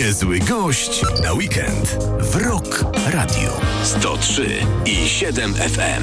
Niezły gość na weekend w Rock Radio 103,7 FM.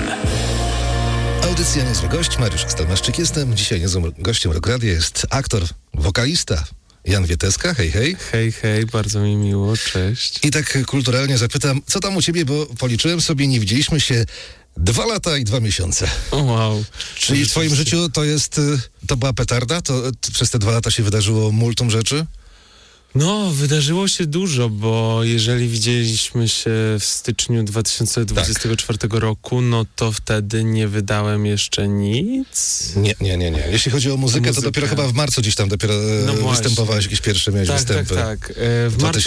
Audycja Niezły Gość, Mariusz Stelmaszczyk jestem. Dzisiaj niezłym gościem Rock Radio jest aktor, wokalista Jan Wieteska. Hej, hej. Hej, hej, bardzo mi miło, cześć. I tak kulturalnie zapytam, co tam u ciebie, bo policzyłem sobie, nie widzieliśmy się 2 lata i 2 miesiące. O wow. Czyli w twoim życiu to była petarda? To przez te 2 lata się wydarzyło multum rzeczy? No, wydarzyło się dużo, bo jeżeli widzieliśmy się w styczniu 2024 roku, no to wtedy nie wydałem jeszcze nic. Nie. Jeśli chodzi o muzykę, to dopiero chyba w marcu gdzieś tam występowałeś, jakieś pierwsze miałeś występy. Tak. W marcu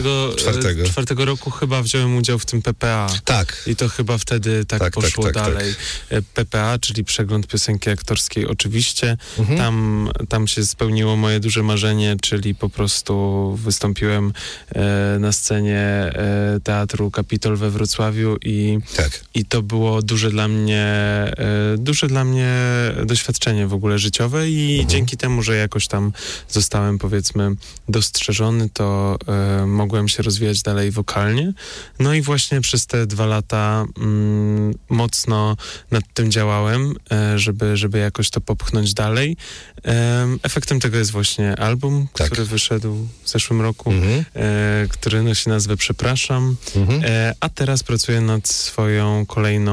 2024 roku chyba wziąłem udział w tym PPA. Tak. I to chyba wtedy poszło dalej. Tak. PPA, czyli przegląd piosenki aktorskiej oczywiście. Tam się spełniło moje duże marzenie, czyli po prostu wystąpiłem na scenie Teatru Kapitol we Wrocławiu i to było duże dla mnie doświadczenie w ogóle życiowe i dzięki temu, że jakoś tam zostałem, powiedzmy, dostrzeżony, to mogłem się rozwijać dalej wokalnie. No i właśnie przez te 2 lata mocno nad tym działałem, żeby jakoś to popchnąć dalej. Efektem tego jest właśnie album, który wyszedł w zeszłym roku, który nosi nazwę Przepraszam, a teraz pracuję nad swoją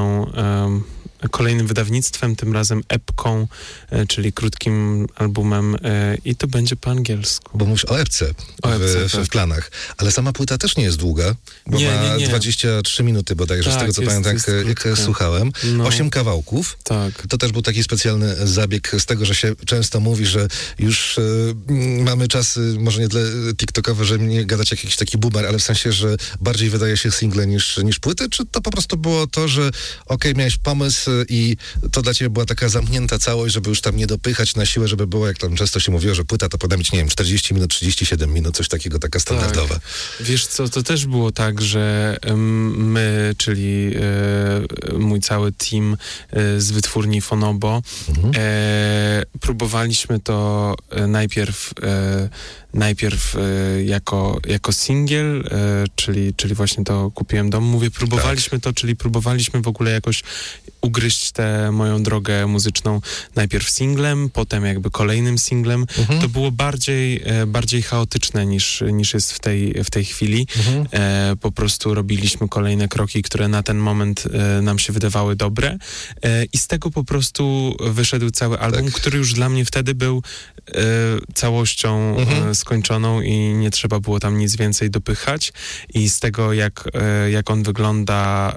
kolejnym wydawnictwem, tym razem epką, czyli krótkim albumem i to będzie po angielsku. Bo mówisz o epce w planach, ale sama płyta też nie jest długa, bo ma 23 minuty bodajże, z tego co pamiętam, jak słuchałem. 8 kawałków. Tak. To też był taki specjalny zabieg z tego, że się często mówi, że już mamy czasy, może nie tyle tiktokowe, żeby nie gadać jak jakiś taki boomer, ale w sensie, że bardziej wydaje się single niż płyty, czy to po prostu było to, że miałeś pomysł i to dla ciebie była taka zamknięta całość, żeby już tam nie dopychać na siłę, żeby było, jak tam często się mówiło, że płyta to powinna mieć, 40 minut, 37 minut, coś takiego, taka standardowa. Tak. Wiesz co, to też było tak, że my, czyli mój cały team z wytwórni Fonobo, próbowaliśmy to najpierw jako singiel, czyli właśnie to Kupiłem dom. Mówię, próbowaliśmy to, czyli próbowaliśmy w ogóle jakoś ugryźć tę moją drogę muzyczną najpierw singlem, potem jakby kolejnym singlem. To było bardziej chaotyczne niż jest w tej chwili. Po prostu robiliśmy kolejne kroki, które na ten moment nam się wydawały dobre i z tego po prostu wyszedł cały album, który już dla mnie wtedy był całością skończoną i nie trzeba było tam nic więcej dopychać i z tego jak on wygląda,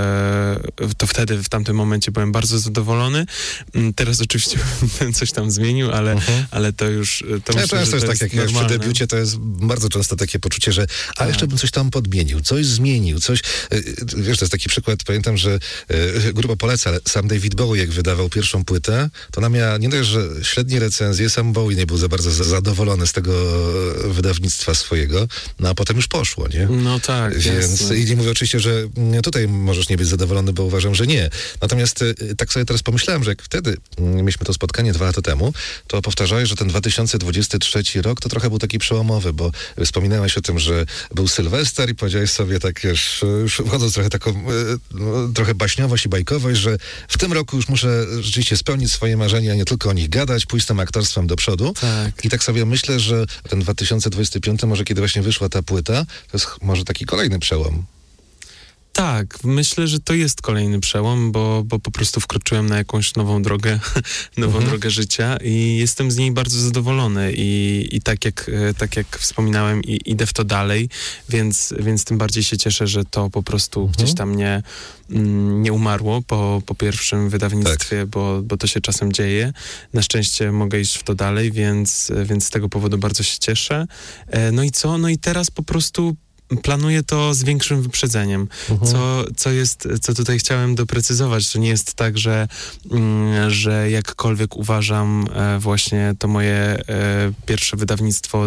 to wtedy w tamtym momencie byłem bardzo zadowolony. Teraz oczywiście coś tam zmienił, ale to już myślę, często że jest tak, jak przy debiucie, to jest bardzo często takie poczucie, że ale jeszcze bym coś tam podmienił, coś zmienił, coś, wiesz, to jest taki przykład, pamiętam, że grupa poleca, ale sam David Bowie, jak wydawał pierwszą płytę, to ona miała nie dość, że średnie recenzje, sam Bowie nie był za bardzo zadowolony z tego wydawnictwa swojego, no a potem już poszło, nie? No tak, więc i nie mówię oczywiście, że tutaj możesz nie być zadowolony, bo uważam, że nie. Natomiast tak sobie teraz pomyślałem, że jak wtedy mieliśmy to spotkanie 2 lata temu, to powtarzałeś, że ten 2023 rok to trochę był taki przełomowy, bo wspominałeś o tym, że był Sylwester i powiedziałeś sobie tak, już wchodząc trochę taką trochę baśniowość i bajkowość, że w tym roku już muszę rzeczywiście spełnić swoje marzenia, nie tylko o nich gadać, pójść z tym aktorstwem do przodu. Tak. I tak sobie myślę, że ten 2025, może kiedy właśnie wyszła ta płyta, to jest może taki kolejny przełom. Tak, myślę, że to jest kolejny przełom, bo po prostu wkroczyłem na jakąś nową drogę, drogę życia i jestem z niej bardzo zadowolony i tak jak wspominałem, idę w to dalej, więc tym bardziej się cieszę, że to po prostu gdzieś tam nie umarło po pierwszym wydawnictwie, bo to się czasem dzieje. Na szczęście mogę iść w to dalej, więc z tego powodu bardzo się cieszę. No i co? No i teraz po prostu planuję to z większym wyprzedzeniem, co tutaj chciałem doprecyzować. To nie jest tak, że jakkolwiek uważam właśnie to moje pierwsze wydawnictwo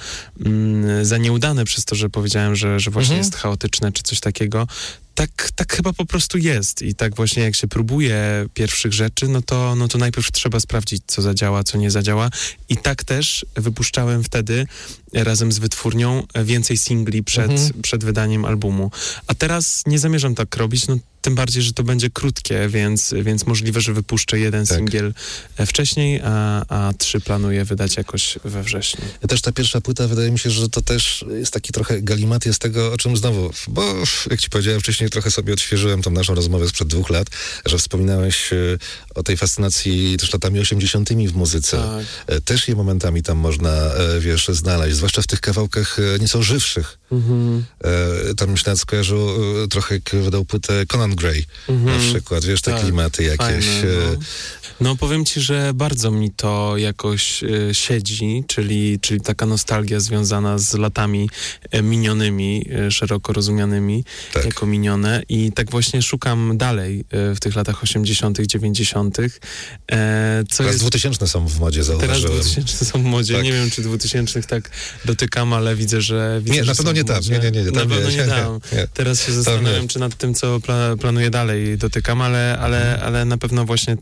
za nieudane przez to, że powiedziałem, że właśnie jest chaotyczne czy coś takiego. Tak chyba po prostu jest i tak właśnie jak się próbuje pierwszych rzeczy, no to najpierw trzeba sprawdzić, co zadziała, co nie zadziała i tak też wypuszczałem wtedy razem z wytwórnią więcej singli przed wydaniem albumu. A teraz nie zamierzam tak robić, no tym bardziej, że to będzie krótkie, więc możliwe, że wypuszczę jeden singiel wcześniej, a 3 planuję wydać jakoś we wrześniu. Też ta pierwsza płyta, wydaje mi się, że to też jest taki trochę galimaty z tego, o czym znowu, bo jak ci powiedziałem wcześniej, trochę sobie odświeżyłem tą naszą rozmowę sprzed 2 lat, że wspominałeś o tej fascynacji też latami 80. w muzyce. Tak. Też je momentami tam można, wiesz, znaleźć, zwłaszcza w tych kawałkach nieco żywszych. Tam mi się nawet skojarzył trochę, jak wydał płytę Conan Gray na przykład, wiesz, te klimaty jakieś. Fajne, no powiem ci, że bardzo mi to jakoś siedzi, czyli taka nostalgia związana z latami minionymi, szeroko rozumianymi jako minione i tak właśnie szukam dalej w tych latach 80., 90. Teraz 2000 są w modzie, zauważyłem. Teraz 2000 są w modzie, nie wiem, czy 2000 tak dotykam, ale widzę, że na pewno nie tam. Na pewno nie tam. Teraz się zastanawiam, czy nad tym, co planuję dalej dotykam, ale na pewno właśnie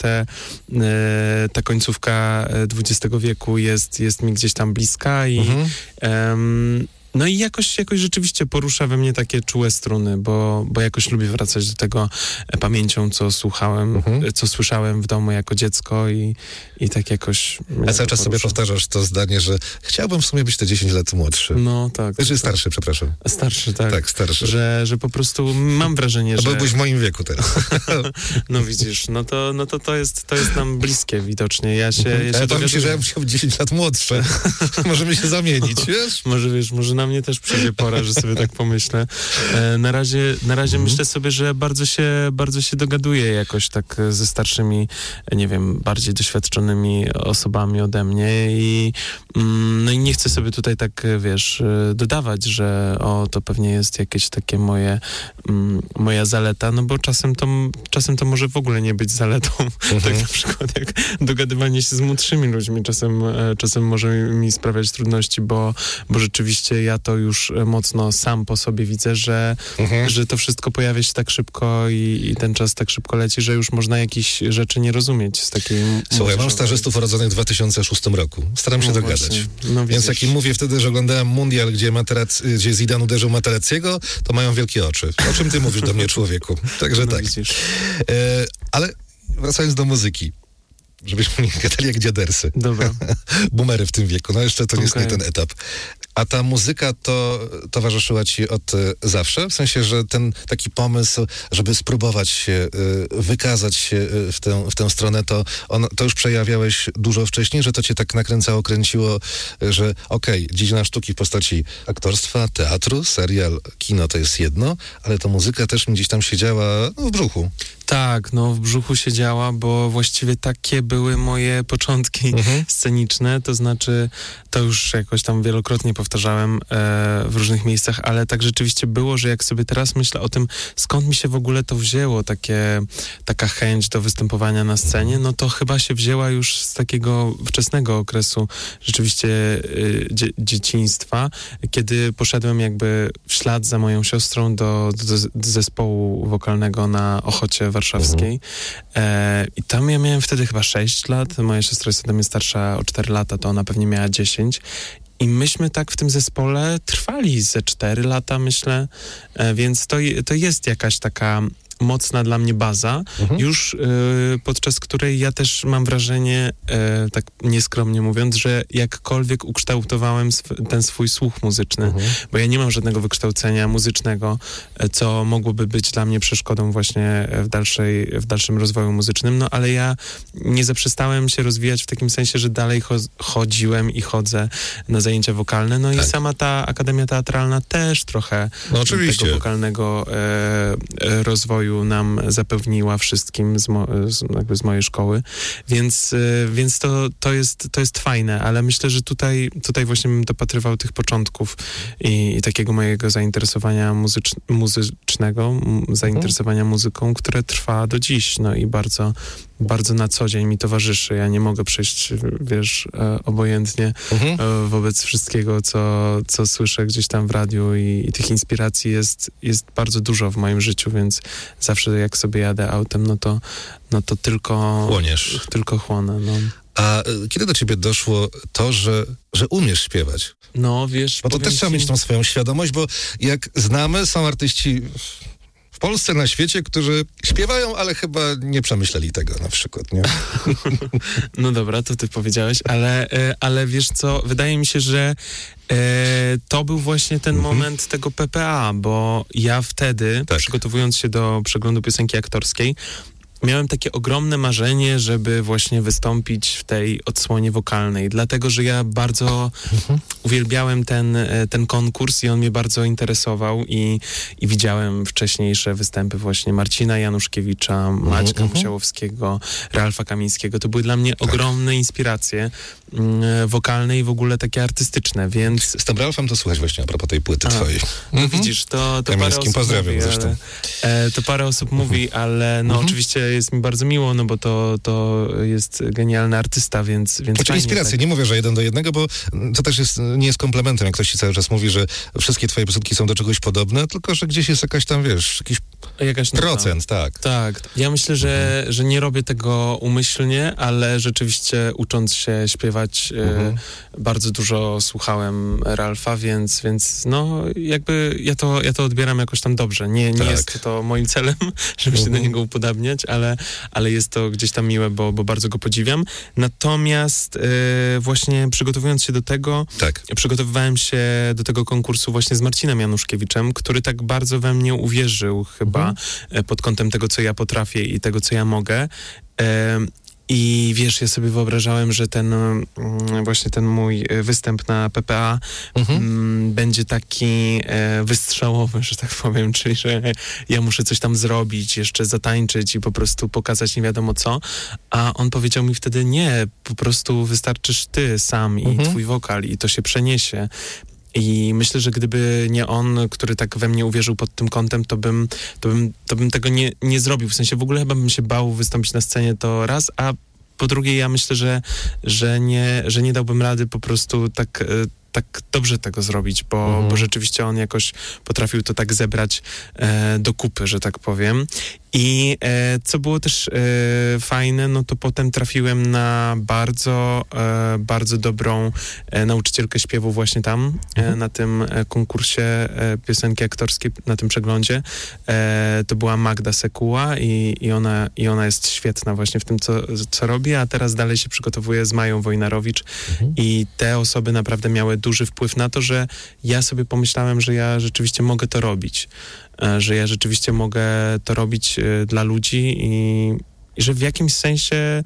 ta końcówka XX wieku jest mi gdzieś tam bliska i no i jakoś rzeczywiście porusza we mnie takie czułe struny, bo jakoś lubię wracać do tego pamięcią, co słuchałem, co słyszałem w domu jako dziecko i tak jakoś... A cały czas sobie powtarzasz to zdanie, że chciałbym w sumie być te 10 lat młodszy. No tak. Znaczy starszy, przepraszam. Starszy, tak. Tak, starszy. Że po prostu mam wrażenie, że... byłbyś w moim wieku teraz. No widzisz, no to jest nam bliskie widocznie. Ja powiem ci, że ja bym chciał być 10 lat młodszy. Możemy się zamienić, wiesz? Może na mnie też przyjdzie pora, że sobie tak pomyślę. Na razie myślę sobie, że bardzo się dogaduję jakoś tak ze starszymi, nie wiem, bardziej doświadczonymi osobami ode mnie no i nie chcę sobie tutaj tak, wiesz, dodawać, że to pewnie jest jakieś takie moja zaleta, no bo czasem to może w ogóle nie być zaletą. Tak na przykład jak dogadywanie się z młodszymi ludźmi czasem może mi sprawiać trudności, bo rzeczywiście ja to już mocno sam po sobie widzę, że to wszystko pojawia się tak szybko i ten czas tak szybko leci, że już można jakichś rzeczy nie rozumieć z takiej... Słuchaj, mam stażystów urodzonych w 2006 roku. Staram się dogadać. No, więc jak im mówię wtedy, że oglądałem mundial, gdzie Zidane uderzył Materazziego, to mają wielkie oczy. O czym ty mówisz do mnie, człowieku? Także tak. Ale wracając do muzyki. Żebyśmy nie gadali jak dziadersy. Dobra. Boomery w tym wieku. No jeszcze to jest nie ten etap. A ta muzyka to towarzyszyła ci od zawsze? W sensie, że ten taki pomysł, żeby spróbować się, wykazać się w tę stronę, to już przejawiałeś dużo wcześniej, że to cię tak nakręcało, kręciło, że dziedzina sztuki w postaci aktorstwa, teatru, serial, kino to jest jedno, ale ta muzyka też mi gdzieś tam siedziała w brzuchu. Tak, w brzuchu siedziała, bo właściwie takie były moje początki sceniczne, to znaczy, to już jakoś tam wielokrotnie powtarzałem w różnych miejscach, ale tak rzeczywiście było, że jak sobie teraz myślę o tym, skąd mi się w ogóle to wzięło, taka chęć do występowania na scenie, no to chyba się wzięła już z takiego wczesnego okresu rzeczywiście dzieciństwa, kiedy poszedłem jakby w ślad za moją siostrą do zespołu wokalnego na Ochocie Warszawskiej. I tam ja miałem wtedy chyba 6 lat, moja siostra jest ode mnie starsza o 4 lata, to ona pewnie miała 10. I myśmy tak w tym zespole trwali ze 4 lata, myślę, więc to jest jakaś taka mocna dla mnie baza, już podczas której ja też mam wrażenie, tak nieskromnie mówiąc, że jakkolwiek ukształtowałem ten swój słuch muzyczny, bo ja nie mam żadnego wykształcenia muzycznego, co mogłoby być dla mnie przeszkodą właśnie w dalszym rozwoju muzycznym, no ale ja nie zaprzestałem się rozwijać w takim sensie, że dalej chodziłem i chodzę na zajęcia wokalne, no i sama ta Akademia Teatralna też trochę tego wokalnego rozwoju nam zapewniła wszystkim z mojej szkoły, więc to jest fajne, ale myślę, że tutaj właśnie bym dopatrywał tych początków i takiego mojego zainteresowania muzycznego, zainteresowania muzyką, które trwa do dziś, no i bardzo, bardzo na co dzień mi towarzyszy. Ja nie mogę przejść, wiesz, obojętnie wobec wszystkiego, co słyszę gdzieś tam w radiu i tych inspiracji jest bardzo dużo w moim życiu, więc zawsze jak sobie jadę autem, no to tylko chłonę. No. A kiedy do ciebie doszło to, że umiesz śpiewać? No, wiesz... Bo to też trzeba mieć tą swoją świadomość, bo jak znamy, są artyści w Polsce, na świecie, którzy śpiewają, ale chyba nie przemyśleli tego na przykład, nie? No dobra, to ty powiedziałeś, ale wiesz co, wydaje mi się, że to był właśnie ten moment tego PPA, bo ja wtedy, przygotowując się do przeglądu piosenki aktorskiej, miałem takie ogromne marzenie, żeby właśnie wystąpić w tej odsłonie wokalnej, dlatego, że ja bardzo uwielbiałem ten konkurs i on mnie bardzo interesował i widziałem wcześniejsze występy właśnie Marcina Januszkiewicza, Maćka Musiałowskiego, Ralfa Kamińskiego. To były dla mnie ogromne inspiracje wokalne i w ogóle takie artystyczne, więc... Z tym Ralfem to słuchać właśnie a propos tej płyty twojej. No widzisz, to parę osób pozdrawiam mówi, zresztą. to parę osób mówi, ale no oczywiście jest mi bardzo miło, no bo to jest genialny artysta, więc Znaczy inspiracje, nie mówię, że 1 do 1, bo to też nie jest komplementem, jak ktoś ci cały czas mówi, że wszystkie twoje piosenki są do czegoś podobne, tylko że gdzieś jest jakaś tam, wiesz, jakiś procent, tak. Tak. Ja myślę, że nie robię tego umyślnie, ale rzeczywiście ucząc się śpiewać bardzo dużo słuchałem Ralfa, więc no jakby ja to odbieram jakoś tam dobrze. Nie jest to moim celem, żeby się do niego upodabniać, ale jest to gdzieś tam miłe, bo bardzo go podziwiam. Natomiast właśnie przygotowując się do tego, przygotowywałem się do tego konkursu właśnie z Marcinem Januszkiewiczem, który tak bardzo we mnie uwierzył chyba pod kątem tego, co ja potrafię i tego, co ja mogę. I wiesz, ja sobie wyobrażałem, że właśnie ten mój występ na PPA będzie taki wystrzałowy, że tak powiem, czyli że ja muszę coś tam zrobić, jeszcze zatańczyć i po prostu pokazać nie wiadomo co. A on powiedział mi wtedy, nie, po prostu wystarczysz ty sam i twój wokal i to się przeniesie. I myślę, że gdyby nie on, który tak we mnie uwierzył pod tym kątem, to bym tego nie zrobił. W sensie w ogóle chyba bym się bał wystąpić na scenie to raz, a po drugie ja myślę, że nie dałbym rady po prostu tak dobrze tego zrobić, bo rzeczywiście on jakoś potrafił to tak zebrać do kupy, że tak powiem. I co było też fajne, no to potem trafiłem na bardzo dobrą nauczycielkę śpiewu właśnie tam, na tym konkursie piosenki aktorskiej, na tym przeglądzie. To była Magda Sekuła i ona jest świetna właśnie w tym, co robi, a teraz dalej się przygotowuje z Mają Wojnarowicz i te osoby naprawdę miały duży wpływ na to, że ja sobie pomyślałem, że ja rzeczywiście mogę to robić. Że ja rzeczywiście mogę to robić dla ludzi i że w jakimś sensie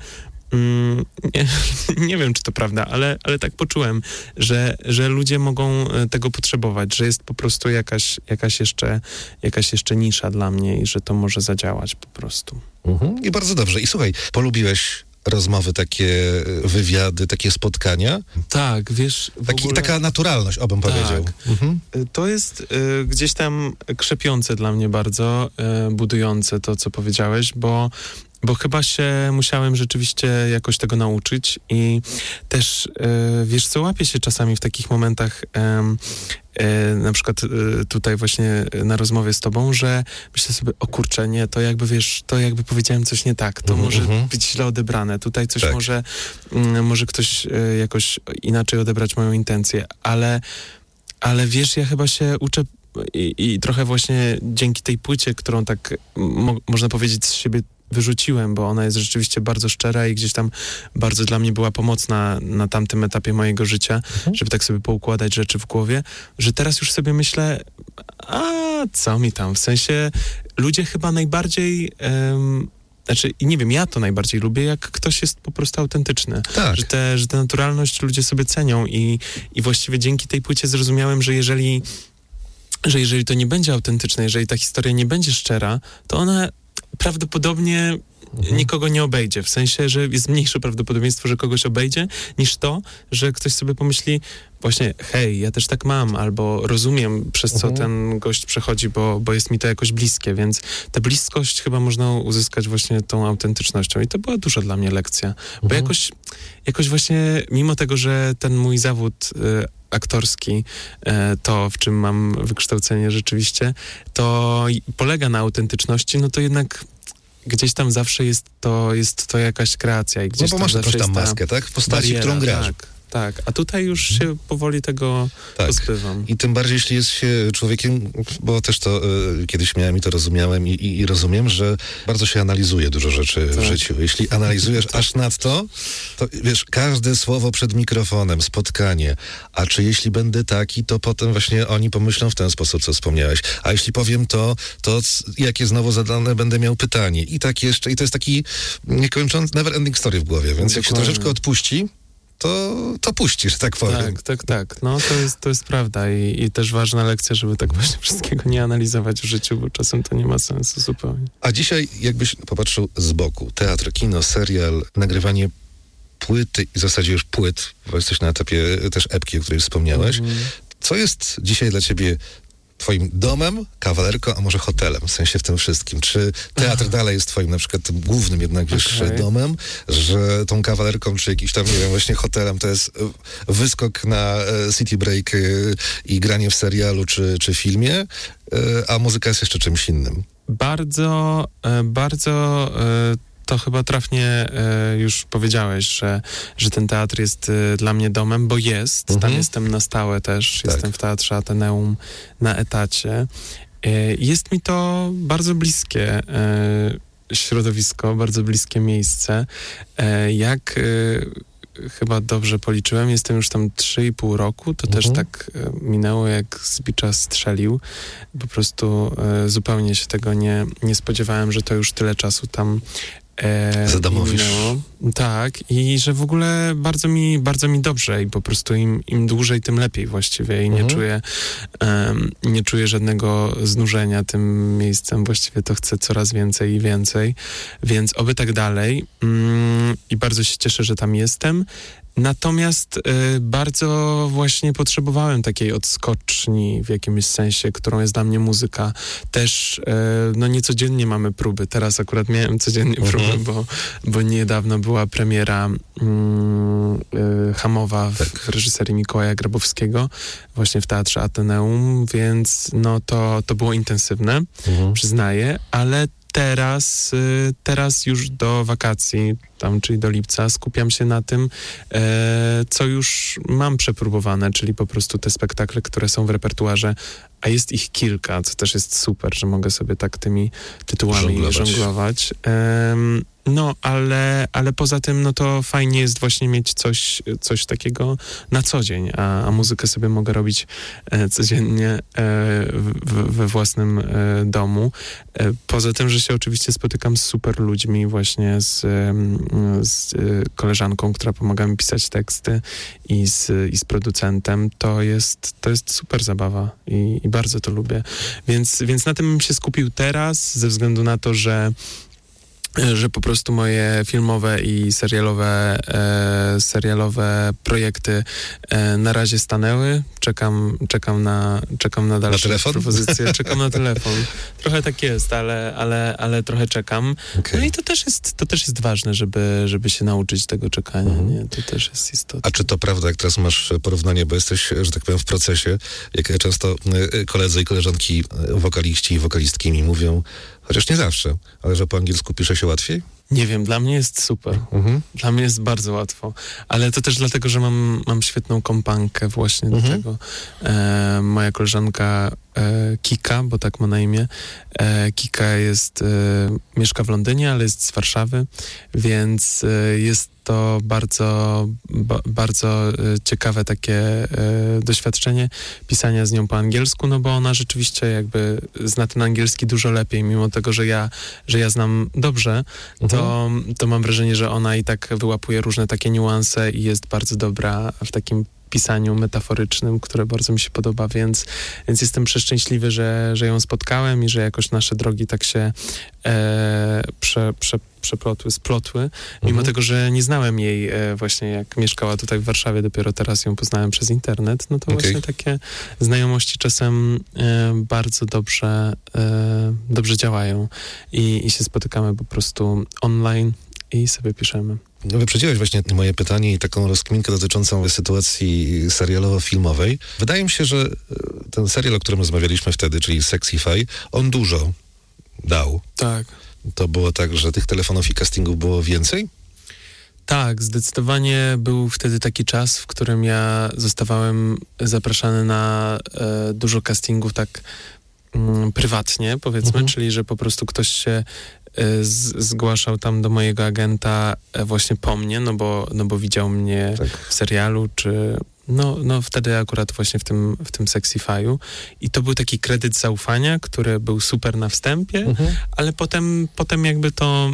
nie wiem, czy to prawda, ale tak poczułem, że ludzie mogą tego potrzebować, że jest po prostu jakaś jeszcze nisza dla mnie i że to może zadziałać po prostu. I bardzo dobrze. I słuchaj, polubiłeś rozmowy, takie wywiady, takie spotkania? Tak, wiesz... Taka naturalność, obym powiedział. To jest gdzieś tam krzepiące dla mnie bardzo, budujące to, co powiedziałeś, bo chyba się musiałem rzeczywiście jakoś tego nauczyć i też, wiesz co, łapię się czasami w takich momentach, na przykład tutaj właśnie na rozmowie z tobą, że myślę sobie, o kurczę, nie, to jakby wiesz, to jakby powiedziałem coś nie tak, to może być źle odebrane, tutaj coś może ktoś jakoś inaczej odebrać moją intencję, ale wiesz, ja chyba się uczę i trochę właśnie dzięki tej płycie, którą tak można powiedzieć z siebie wyrzuciłem, bo ona jest rzeczywiście bardzo szczera i gdzieś tam bardzo dla mnie była pomocna na tamtym etapie mojego życia, żeby tak sobie poukładać rzeczy w głowie, że teraz już sobie myślę, a co mi tam, w sensie ludzie chyba najbardziej... Znaczy, nie wiem, ja to najbardziej lubię, jak ktoś jest po prostu autentyczny. Tak. Że tę naturalność ludzie sobie cenią i właściwie dzięki tej płycie zrozumiałem, że jeżeli to nie będzie autentyczne, jeżeli ta historia nie będzie szczera, to ona prawdopodobnie nikogo nie obejdzie. W sensie, że jest mniejsze prawdopodobieństwo, że kogoś obejdzie, niż to, że ktoś sobie pomyśli właśnie, hej, ja też tak mam, albo rozumiem, przez co ten gość przechodzi, bo jest mi to jakoś bliskie, więc tę bliskość chyba można uzyskać właśnie tą autentycznością i to była duża dla mnie lekcja, bo jakoś właśnie, mimo tego, że ten mój zawód aktorski, to w czym mam wykształcenie rzeczywiście, to polega na autentyczności, no to jednak gdzieś tam zawsze jest to jakaś kreacja i gdzieś No bo tam masz zawsze jakąś tam jest ta maskę, tak? W postaci, bariera, którą grasz. Tak, a tutaj już się powoli tego pozbywam. I tym bardziej, jeśli jest się człowiekiem, bo też to kiedyś miałem i to rozumiałem i rozumiem, że bardzo się analizuje dużo rzeczy w życiu. Jeśli analizujesz aż nadto, to wiesz, każde słowo przed mikrofonem, spotkanie, a czy jeśli będę taki, to potem właśnie oni pomyślą w ten sposób, co wspomniałeś. A jeśli powiem to jakie znowu zadane będę miał pytanie. I tak jeszcze, i to jest taki niekończący, never ending story w głowie, więc jak się troszeczkę odpuści, to puścisz, że tak powiem. Tak. No to jest prawda i też ważna lekcja, żeby tak właśnie wszystkiego nie analizować w życiu, bo czasem to nie ma sensu zupełnie. A dzisiaj, jakbyś popatrzył z boku, teatr, kino, serial, nagrywanie płyty i w zasadzie już płyt, bo jesteś na etapie też epki, o której wspomniałeś. Co jest dzisiaj dla ciebie twoim domem, kawalerką, a może hotelem, w sensie w tym wszystkim? Czy teatr dalej jest twoim na przykład tym głównym jednak domem, że tą kawalerką, czy jakiś tam, nie wiem, właśnie hotelem to jest wyskok na city break i granie w serialu czy filmie, a muzyka jest jeszcze czymś innym? Bardzo to chyba trafnie już powiedziałeś, że ten teatr jest dla mnie domem, bo jest. Tam jestem na stałe też. Tak. Jestem w Teatrze Ateneum na etacie. Jest mi to bardzo bliskie środowisko, bardzo bliskie miejsce. Jak chyba dobrze policzyłem, jestem już tam 3,5 roku, to też tak minęło, jak z bicza strzelił. Po prostu zupełnie się tego nie spodziewałem, że to już tyle czasu tam zadomowisz. Tak, i że w ogóle bardzo mi dobrze i po prostu im dłużej, tym lepiej właściwie i nie czuję żadnego znużenia tym miejscem, właściwie to chcę coraz więcej i więcej, więc oby tak dalej i bardzo się cieszę, że tam jestem. Natomiast bardzo właśnie potrzebowałem takiej odskoczni w jakimś sensie, którą jest dla mnie muzyka. Też niecodziennie mamy próby. Teraz akurat miałem codziennie próby, bo niedawno była premiera Hamowa w reżyserii Mikołaja Grabowskiego właśnie w Teatrze Ateneum, więc to było intensywne, przyznaję, ale teraz już do wakacji, czyli do lipca, skupiam się na tym, co już mam przepróbowane, czyli po prostu te spektakle, które są w repertuarze, a jest ich kilka, co też jest super, że mogę sobie tak tymi tytułami żonglować. Ale poza tym, to fajnie jest właśnie mieć coś takiego na co dzień, a muzykę sobie mogę robić codziennie we własnym domu. Poza tym, że się oczywiście spotykam z super ludźmi, właśnie z koleżanką, która pomaga mi pisać teksty i z producentem, to jest super zabawa i bardzo to lubię. Więc na tym bym się skupił teraz, ze względu na to, że po prostu moje filmowe i serialowe projekty na razie stanęły. Czekam na dalsze propozycje. Czekam na telefon. Trochę tak jest, ale trochę czekam. Okay. No i to też jest ważne, żeby się nauczyć tego czekania. Nie? To też jest istotne. A czy to prawda, jak teraz masz porównanie, bo jesteś, że tak powiem, w procesie, jak często koledzy i koleżanki wokaliści i wokalistki mi mówią, chociaż nie zawsze, ale że po angielsku pisze się łatwiej? Nie wiem, dla mnie jest super. Dla mnie jest bardzo łatwo. Ale to też dlatego, że mam świetną kompankę właśnie do tego. Moja koleżanka Kika, bo tak ma na imię. Kika mieszka w Londynie, ale jest z Warszawy, więc jest to bardzo ciekawe takie doświadczenie pisania z nią po angielsku, bo ona rzeczywiście jakby zna ten angielski dużo lepiej, mimo tego, że ja znam dobrze, to mam wrażenie, że ona i tak wyłapuje różne takie niuanse i jest bardzo dobra w takim pisaniu metaforycznym, które bardzo mi się podoba, więc jestem przeszczęśliwy, że ją spotkałem i że jakoś nasze drogi tak się splotły, mimo tego, że nie znałem jej właśnie jak mieszkała tutaj w Warszawie, dopiero teraz ją poznałem przez internet, to właśnie takie znajomości czasem bardzo dobrze działają i się spotykamy po prostu online i sobie piszemy. Wyprzedziłeś właśnie moje pytanie i taką rozkminkę dotyczącą sytuacji serialowo-filmowej. Wydaje mi się, że ten serial, o którym rozmawialiśmy wtedy, czyli Sexify, on dużo dał. Tak. to było tak, że tych telefonów i castingów było więcej? Tak, zdecydowanie był wtedy taki czas, w którym ja zostawałem zapraszany na dużo castingów tak prywatnie, powiedzmy, czyli że po prostu ktoś się zgłaszał tam do mojego agenta właśnie po mnie, no bo widział mnie w serialu, czy no wtedy akurat właśnie w tym Sexify'u. I to był taki kredyt zaufania, który był super na wstępie, ale potem jakby to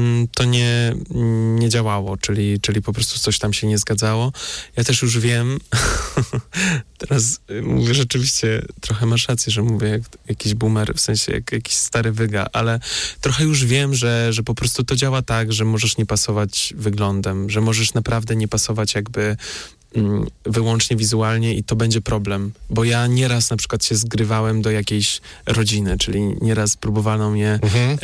nie działało, czyli po prostu coś tam się nie zgadzało. Ja też już wiem, teraz mówię rzeczywiście, trochę masz rację, że mówię jak jakiś boomer, w sensie jak jakiś stary wyga, ale trochę już wiem, że po prostu to działa tak, że możesz nie pasować wyglądem, że możesz naprawdę nie pasować jakby wyłącznie wizualnie i to będzie problem, bo ja nieraz na przykład się zgrywałem do jakiejś rodziny, czyli nieraz próbowano mnie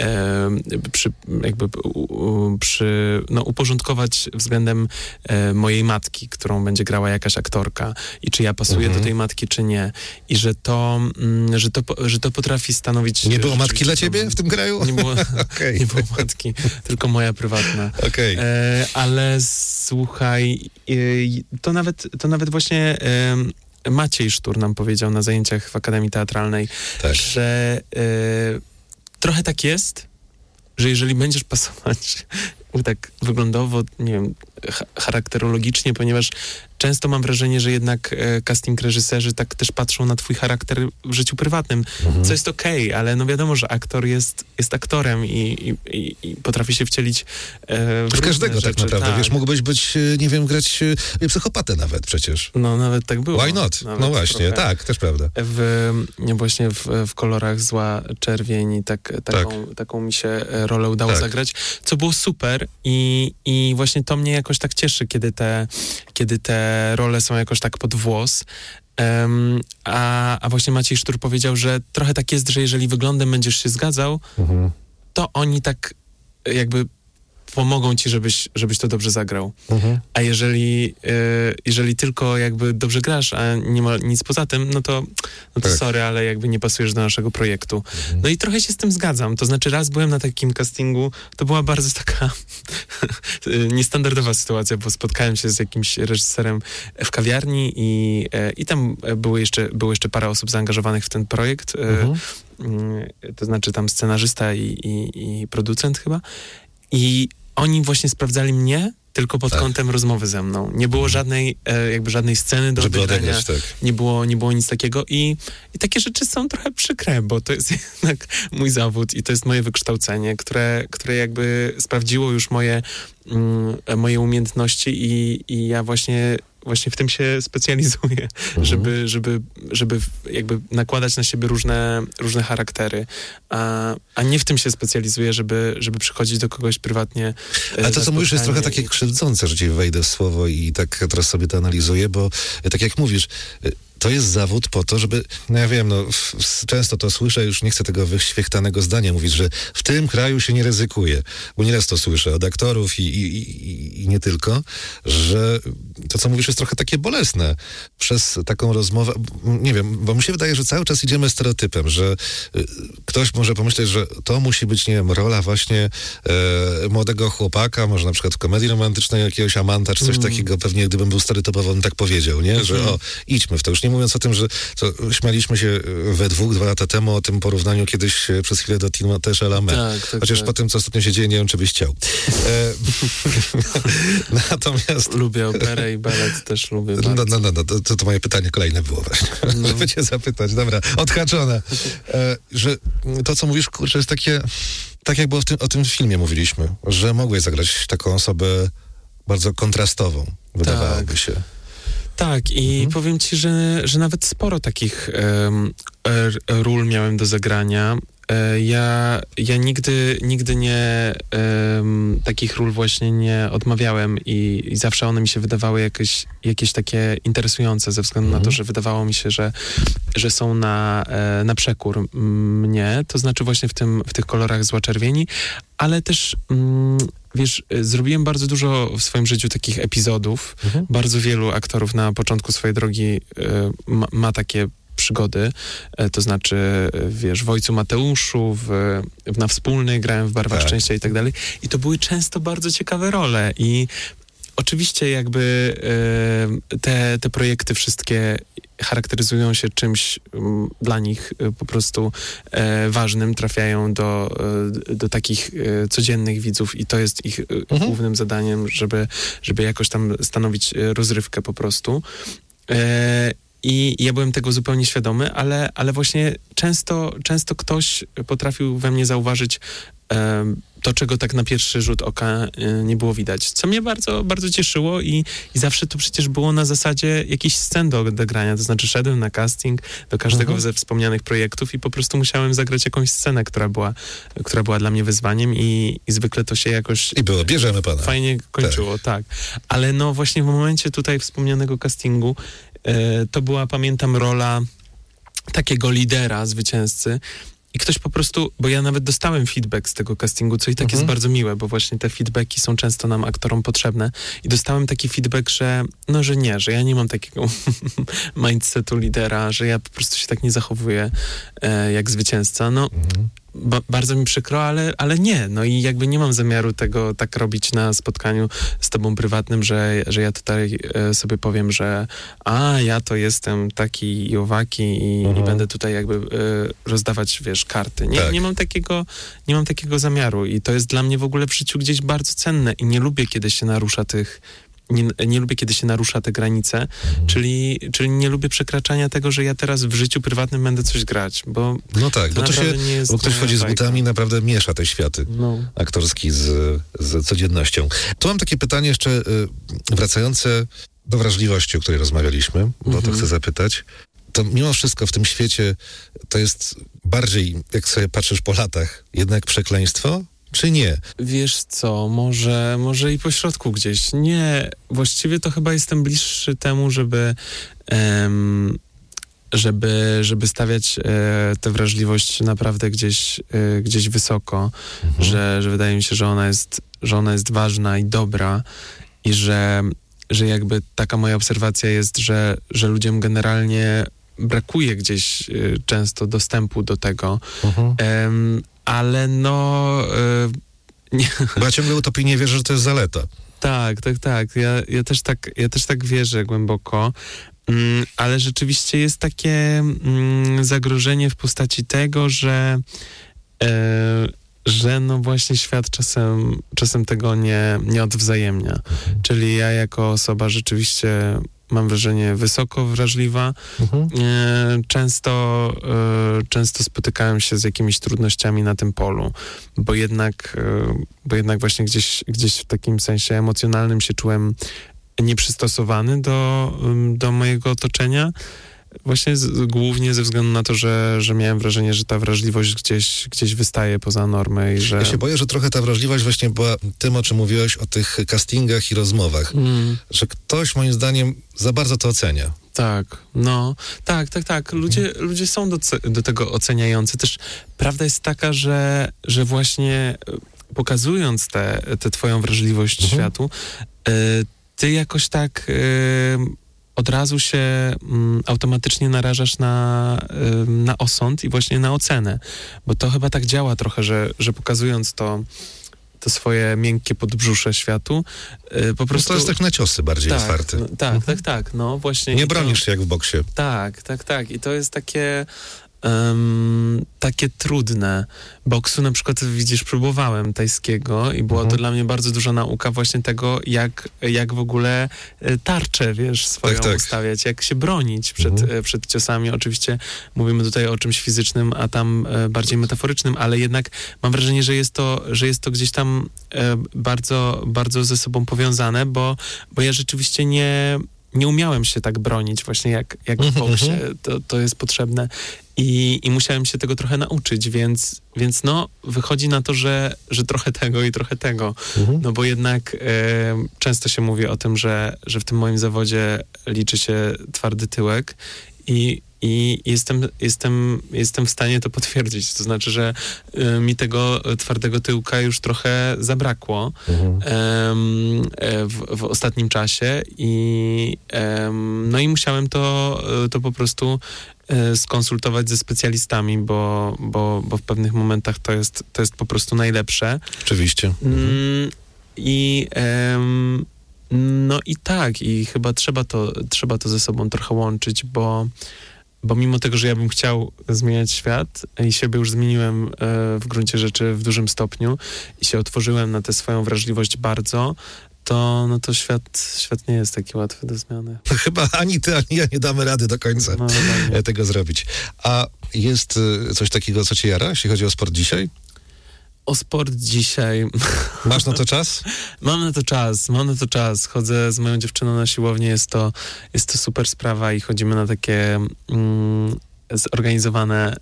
uporządkować względem mojej matki, którą będzie grała jakaś aktorka i czy ja pasuję do tej matki, czy nie. I że to potrafi stanowić... Nie było matki dla ciebie w tym kraju? Nie było, nie było matki, tylko moja prywatna. Ale słuchaj, to nawet właśnie Maciej Sztur nam powiedział na zajęciach w Akademii Teatralnej, że trochę tak jest, że jeżeli będziesz pasować tak wyglądowo, nie wiem, charakterologicznie, ponieważ często mam wrażenie, że jednak casting reżyserzy tak też patrzą na twój charakter w życiu prywatnym, co jest okej, ale no wiadomo, że aktor jest aktorem i potrafi się wcielić w każdego rzeczy. Tak naprawdę. Tak. Wiesz, mógłbyś być, nie wiem, grać psychopatę nawet przecież. No nawet tak było. Why not? No właśnie, tak, też prawda. Właśnie w Kolorach Zła Czerwień i taką mi się rolę udało zagrać, co było super i właśnie to mnie jakoś tak cieszy, kiedy te role są jakoś tak pod włos. A właśnie Maciej Sztur powiedział, że trochę tak jest, że jeżeli wyglądem będziesz się zgadzał, to oni tak jakby pomogą ci, żebyś to dobrze zagrał. A jeżeli tylko jakby dobrze grasz, a nie ma nic poza tym, no to sorry, ale jakby nie pasujesz do naszego projektu. No i trochę się z tym zgadzam. To znaczy raz byłem na takim castingu, to była bardzo taka niestandardowa sytuacja, bo spotkałem się z jakimś reżyserem w kawiarni i tam było jeszcze parę osób zaangażowanych w ten projekt. To znaczy tam scenarzysta i producent chyba. I oni właśnie sprawdzali mnie tylko pod kątem rozmowy ze mną. Nie było żadnej sceny do odegrania. Nie było nic takiego i takie rzeczy są trochę przykre, bo to jest jednak mój zawód i to jest moje wykształcenie, które jakby sprawdziło już moje umiejętności i ja właśnie w tym się specjalizuję, żeby jakby nakładać na siebie różne charaktery, a nie w tym się specjalizuję, żeby przychodzić do kogoś prywatnie. A to, co mówisz, jest trochę takie krzywdzące, że ci wejdę w słowo i tak teraz sobie to analizuję, bo tak jak mówisz, to jest zawód po to, żeby, no ja wiem, często to słyszę, już nie chcę tego wyświechtanego zdania mówić, że w tym kraju się nie ryzykuje, bo nieraz to słyszę od aktorów i nie tylko, że to, co mówisz, jest trochę takie bolesne przez taką rozmowę, nie wiem, bo mi się wydaje, że cały czas idziemy stereotypem, że ktoś może pomyśleć, że to musi być, nie wiem, rola właśnie młodego chłopaka, może na przykład w komedii romantycznej jakiegoś amanta, czy coś takiego, pewnie gdybym był stereotypowo, bym tak powiedział, nie? Że idźmy w to. Już nie mówiąc o tym, że śmialiśmy się we dwóch 2 lata temu o tym porównaniu kiedyś przez chwilę do Timothée Chalamet. Chociaż po tym, co ostatnio się dzieje, nie wiem, czy byś chciał. Natomiast... Lubię operę i balet też lubię bardzo. To moje pytanie kolejne było właśnie. Żeby cię zapytać. Dobra, odhaczone. Że to, co mówisz, kurczę, jest takie... Tak jak było o tym filmie mówiliśmy, że mogłeś zagrać taką osobę bardzo kontrastową, wydawałoby się. Tak, i powiem ci, że nawet sporo takich ról miałem do zagrania. Ja nigdy nie takich ról właśnie nie odmawiałem i zawsze one mi się wydawały jakieś takie interesujące ze względu na to, że wydawało mi się, że są na przekór mnie, to znaczy właśnie w tych Kolorach Zła Czerwieni, ale też wiesz, zrobiłem bardzo dużo w swoim życiu takich epizodów. Bardzo wielu aktorów na początku swojej drogi ma takie przygody, to znaczy, wiesz, w Ojcu Mateuszu, na Wspólnej grałem w Barwach Szczęścia i tak dalej. I to były często bardzo ciekawe role i oczywiście jakby te projekty wszystkie charakteryzują się czymś dla nich po prostu ważnym, trafiają do takich codziennych widzów i to jest ich głównym zadaniem, żeby jakoś tam stanowić rozrywkę po prostu. I ja byłem tego zupełnie świadomy, ale właśnie często ktoś potrafił we mnie zauważyć to, czego tak na pierwszy rzut oka nie było widać. Co mnie bardzo, bardzo cieszyło i zawsze to przecież było na zasadzie jakichś scen do odegrania. To znaczy szedłem na casting do każdego ze wspomnianych projektów i po prostu musiałem zagrać jakąś scenę, która była dla mnie wyzwaniem i zwykle to się jakoś... I było, bierzemy pana. Fajnie kończyło, tak. Ale no właśnie w momencie tutaj wspomnianego castingu to była, pamiętam, rola takiego lidera, zwycięzcy. I ktoś po prostu, bo ja nawet dostałem feedback z tego castingu, co i tak jest bardzo miłe, bo właśnie te feedbacki są często nam, aktorom, potrzebne. I dostałem taki feedback, że ja nie mam takiego mindsetu lidera, że ja po prostu się tak nie zachowuję jak zwycięzca. Bardzo mi przykro, ale nie. No i jakby nie mam zamiaru tego tak robić na spotkaniu z tobą prywatnym, że ja tutaj sobie powiem, że ja to jestem taki i owaki i będę tutaj jakby rozdawać, wiesz, karty. Nie mam takiego zamiaru i to jest dla mnie w ogóle w życiu gdzieś bardzo cenne i nie lubię, kiedy się narusza nie lubię, kiedy się narusza te granice, czyli nie lubię przekraczania tego, że ja teraz w życiu prywatnym będę coś grać, bo no tak, bo ktoś wchodzi z butami i naprawdę miesza te światy aktorski z codziennością. Tu mam takie pytanie jeszcze wracające do wrażliwości, o której rozmawialiśmy, bo to chcę zapytać. To mimo wszystko w tym świecie to jest bardziej, jak sobie patrzysz po latach, jednak przekleństwo? Czy nie? Wiesz co, może i pośrodku gdzieś. Nie, właściwie to chyba jestem bliższy temu, żeby stawiać tę wrażliwość naprawdę gdzieś wysoko, że wydaje mi się, że ona jest ważna i dobra i że jakby taka moja obserwacja jest, że ludziom generalnie brakuje gdzieś często dostępu do tego. Ale nie. Bo ja ciągle utopijnie wierzę, że to jest zaleta. Tak. Ja też tak wierzę głęboko. Ale rzeczywiście jest takie zagrożenie w postaci tego, że no właśnie świat czasem tego nie odwzajemnia. Czyli ja jako osoba rzeczywiście mam wrażenie wysoko wrażliwa. Często spotykałem się z jakimiś trudnościami na tym polu, bo jednak właśnie gdzieś w takim sensie emocjonalnym się czułem nieprzystosowany do mojego otoczenia. Właśnie głównie ze względu na to, że miałem wrażenie, że ta wrażliwość gdzieś wystaje poza normę i że... Ja się boję, że trochę ta wrażliwość właśnie była tym, o czym mówiłeś, o tych castingach i rozmowach. Że ktoś, moim zdaniem, za bardzo to ocenia. Tak, tak. Ludzie są do tego oceniający. Też prawda jest taka, że właśnie pokazując tę twoją wrażliwość światu, ty jakoś tak... od razu się automatycznie narażasz na osąd i właśnie na ocenę. Bo to chyba tak działa trochę, że pokazując to swoje miękkie podbrzusze światu, po prostu... No to jest tak na ciosy bardziej otwarty. Tak. No właśnie. Nie bronisz się jak w boksie. Tak. I to jest takie trudne. Boksu na przykład, widzisz, próbowałem tajskiego i była to dla mnie bardzo duża nauka właśnie tego, jak w ogóle tarczę, wiesz, swoją ustawiać, jak się bronić przed ciosami. Oczywiście mówimy tutaj o czymś fizycznym, a tam bardziej metaforycznym, ale jednak mam wrażenie, że jest to gdzieś tam bardzo, bardzo ze sobą powiązane, bo ja rzeczywiście nie umiałem się tak bronić właśnie jak w boksie. To jest potrzebne. I musiałem się tego trochę nauczyć, więc wychodzi na to, że trochę tego i trochę tego. No bo jednak często się mówi o tym, że w tym moim zawodzie liczy się twardy tyłek i i jestem w stanie to potwierdzić. To znaczy, że mi tego twardego tyłka już trochę zabrakło w ostatnim czasie no i musiałem to po prostu skonsultować ze specjalistami, bo w pewnych momentach to jest po prostu najlepsze. Oczywiście. No i tak, i chyba trzeba to ze sobą trochę łączyć, bo mimo tego, że ja bym chciał zmieniać świat i siebie już zmieniłem w gruncie rzeczy w dużym stopniu i się otworzyłem na tę swoją wrażliwość bardzo, to świat nie jest taki łatwy do zmiany. Chyba ani ty, ani ja nie damy rady do końca tego zrobić. A jest coś takiego, co cię jara, jeśli chodzi o sport dzisiaj? O sport dzisiaj... Masz na to czas? Mam na to czas. Chodzę z moją dziewczyną na siłownię, jest to super sprawa i chodzimy na takie zorganizowane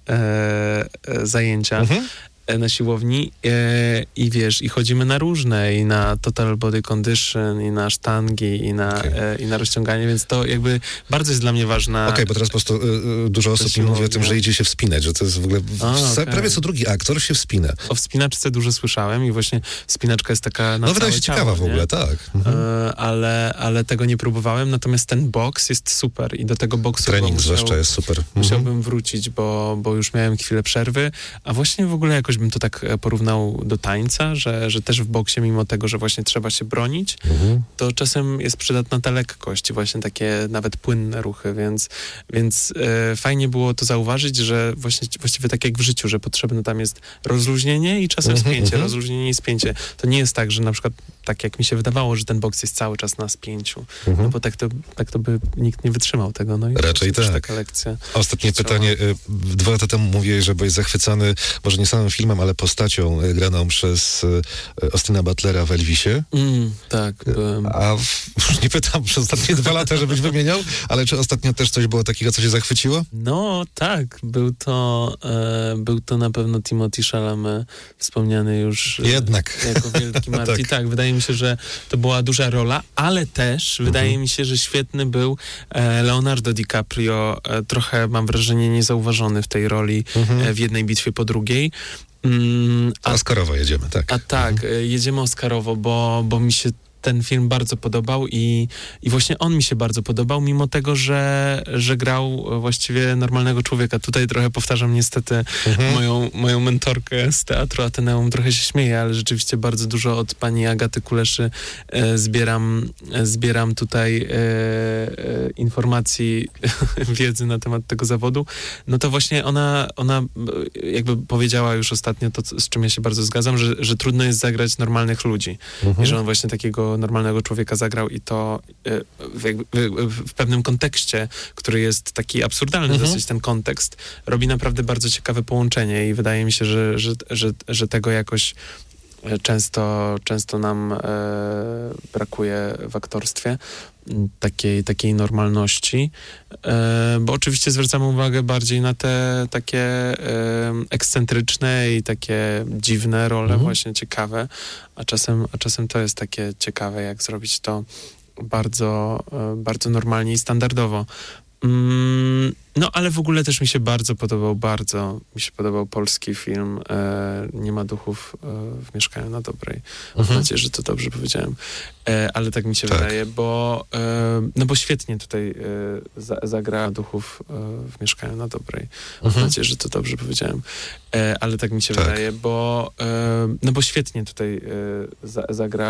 zajęcia na siłowni i wiesz, i chodzimy na różne, i na total body condition, i na sztangi, i na rozciąganie, więc to jakby bardzo jest dla mnie ważna. Okej, bo teraz po prostu dużo osób mi mówi o tym, że idzie się wspinać, że to jest w ogóle prawie co drugi aktor się wspina. O wspinaczce dużo słyszałem i właśnie wspinaczka jest taka na wydaje się ciało, ciekawa w ogóle, tak. Ale tego nie próbowałem, natomiast ten boks jest super i do tego boksu trening zwłaszcza jest super. Musiałbym wrócić, bo już miałem chwilę przerwy, a właśnie w ogóle jakoś bym to tak porównał do tańca, że też w boksie, mimo tego, że właśnie trzeba się bronić, to czasem jest przydatna ta lekkość i właśnie takie nawet płynne ruchy, więc fajnie było to zauważyć, że właściwie tak jak w życiu, że potrzebne tam jest rozluźnienie i czasem spięcie, rozluźnienie i spięcie. To nie jest tak, że na przykład tak jak mi się wydawało, że ten boks jest cały czas na spięciu, no bo tak to by nikt nie wytrzymał tego. No i raczej tak. Taka lekcja. Ostatnie pytanie. 2 lata temu mówiłeś, że byłeś zachwycony, może nie samym filmem, ale postacią graną przez Austina Butlera w Elvisie. Tak, byłem. Już nie pytam przez ostatnie 2 lata, żebyś wymieniał, ale czy ostatnio też coś było takiego, co się zachwyciło? No tak, był to na pewno Timothée Chalamet, wspomniany już jednak jako wielki Marty. Tak, wydaje mi się, że to była duża rola, ale też wydaje mi się, że świetny był Leonardo DiCaprio, trochę mam wrażenie niezauważony w tej roli w jednej bitwie po drugiej. Oscarowo jedziemy, tak. Jedziemy Oscarowo, bo mi się ten film bardzo podobał i właśnie on mi się bardzo podobał, mimo tego, że grał właściwie normalnego człowieka. Tutaj trochę powtarzam niestety moją mentorkę z Teatru Ateneum, trochę się śmieję, ale rzeczywiście bardzo dużo od pani Agaty Kuleszy zbieram tutaj informacji, wiedzy na temat tego zawodu. No to właśnie ona jakby powiedziała już ostatnio to, z czym ja się bardzo zgadzam, że trudno jest zagrać normalnych ludzi. I że on właśnie takiego normalnego człowieka zagrał i to w pewnym kontekście, który jest taki absurdalny dosyć, ten kontekst, robi naprawdę bardzo ciekawe połączenie i wydaje mi się, że tego jakoś często nam brakuje w aktorstwie, takiej normalności, bo oczywiście zwracamy uwagę bardziej na te takie ekscentryczne i takie dziwne role, właśnie ciekawe, a czasem to jest takie ciekawe, jak zrobić to bardzo, bardzo normalnie i standardowo. No, ale w ogóle też mi się bardzo podobał polski film Nie ma duchów w Mieszkaniu na Dobrej. Mam nadzieję, że to dobrze powiedziałem. Ale tak mi się wydaje, bo świetnie tutaj zagra duchów w Mieszkaniu na Dobrej. Mam nadzieję, że to dobrze powiedziałem. Ale tak mi się wydaje, bo świetnie tutaj zagra